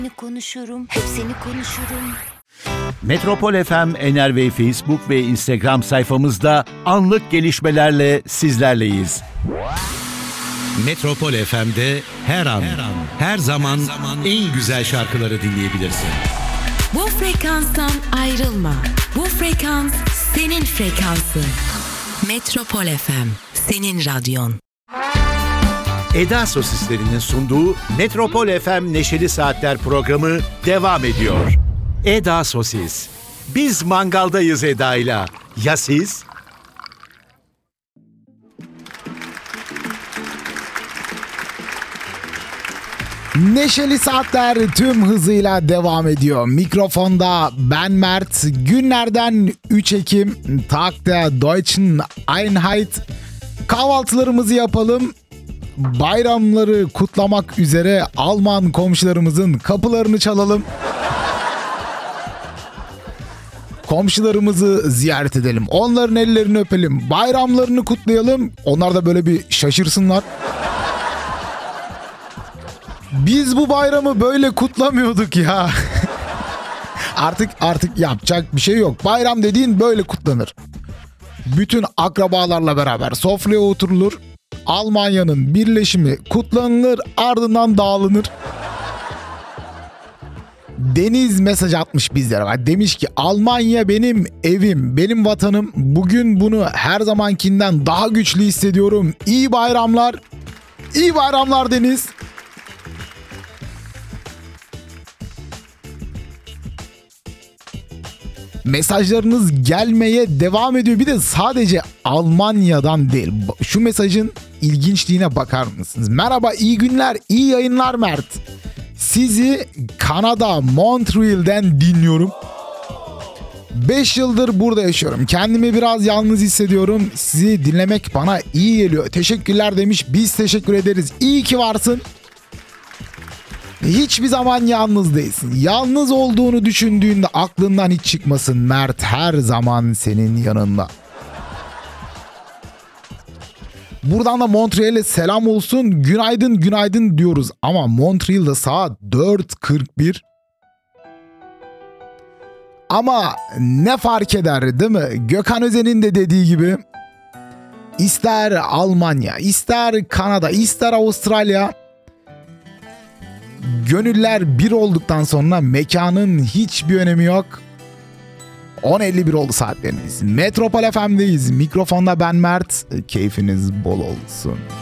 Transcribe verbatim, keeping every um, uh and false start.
konuşurum, hepsini konuşurum. Metropol F M Enerve Facebook ve Instagram sayfamızda anlık gelişmelerle sizlerleyiz. Metropol F M'de her an, her an, her zaman, her zaman en güzel şarkıları dinleyebilirsin. Bu frekanstan ayrılma. Bu frekans senin frekansın. Metropol F M, senin radyon. Eda Sosislerinin sunduğu Metropol F M Neşeli Saatler programı devam ediyor. Eda Sosis. Biz mangaldayız Eda'yla. Ya siz? Neşeli Saatler tüm hızıyla devam ediyor. Mikrofonda ben Mert. Günlerden üç Ekim. Tag der Deutschen Einheit. Kahvaltılarımızı yapalım. Bayramları kutlamak üzere Alman komşularımızın kapılarını çalalım. Komşularımızı ziyaret edelim. Onların ellerini öpelim. Bayramlarını kutlayalım. Onlar da böyle bir şaşırsınlar. Biz bu bayramı böyle kutlamıyorduk ya. artık artık yapacak bir şey yok. Bayram dediğin böyle kutlanır. Bütün akrabalarla beraber sofraya oturulur. Almanya'nın birleşimi kutlanılır, ardından dağılınır. Deniz mesaj atmış bizlere. Demiş ki Almanya benim evim, benim vatanım. Bugün bunu her zamankinden daha güçlü hissediyorum. İyi bayramlar. İyi bayramlar Deniz. Mesajlarınız gelmeye devam ediyor. Bir de sadece Almanya'dan değil. Şu mesajın ilginçliğine bakar mısınız? Merhaba, iyi günler, iyi yayınlar Mert. Sizi Kanada, Montreal'den dinliyorum. beş yıldır burada yaşıyorum. Kendimi biraz yalnız hissediyorum. Sizi dinlemek bana iyi geliyor. Teşekkürler demiş. Biz teşekkür ederiz. İyi ki varsın. Hiçbir zaman yalnız değilsin. Yalnız olduğunu düşündüğünde aklından hiç çıkmasın. Mert her zaman senin yanında. Buradan da Montreal'e selam olsun. Günaydın günaydın diyoruz. Ama Montreal'da saat dört kırk bir. Ama ne fark eder değil mi? Gökhan Özen'in de dediği gibi. İster Almanya, ister Kanada, ister Avustralya. Gönüller bir olduktan sonra mekanın hiçbir önemi yok. on elli bir oldu saatlerimiz. Metropol F M'deyiz. Mikrofonda ben Mert. Keyfiniz bol olsun.